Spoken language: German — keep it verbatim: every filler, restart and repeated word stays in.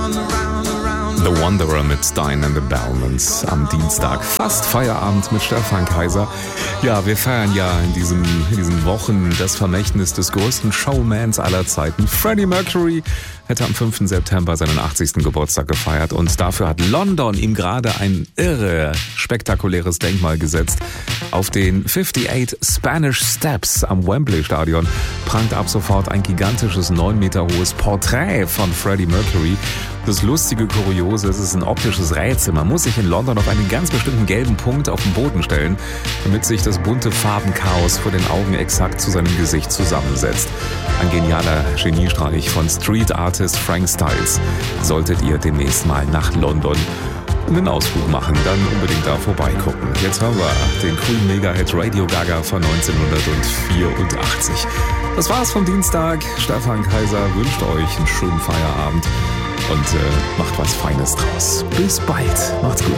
The Wanderer mit Stein and the Bellmans am Dienstag. Fast Feierabend mit Stefan Kaiser. Ja, wir feiern ja in, diesem, in diesen Wochen das Vermächtnis des größten Showmans aller Zeiten. Freddie Mercury hätte am fünften September seinen achtzigsten Geburtstag gefeiert und dafür hat London ihm gerade ein irre spektakuläres Denkmal gesetzt. Auf den fünfundachtzig Spanish Steps am Wembley Stadion prangt ab sofort ein gigantisches neun Meter hohes Porträt von Freddie Mercury. Das lustige Kuriose, es ist ein optisches Rätsel. Man muss sich in London auf einen ganz bestimmten gelben Punkt auf den Boden stellen, damit sich das bunte Farbenchaos vor den Augen exakt zu seinem Gesicht zusammensetzt. Ein genialer Geniestreich von Street Artist Frank Styles. Solltet ihr demnächst mal nach London einen Ausflug machen, dann unbedingt da vorbeigucken. Jetzt haben wir den Queen Mega-Hit Radio Gaga von neunzehnhundertvierundachtzig. Das war's vom Dienstag. Stefan Kaiser wünscht euch einen schönen Feierabend und äh, macht was Feines draus. Bis bald. Macht's gut.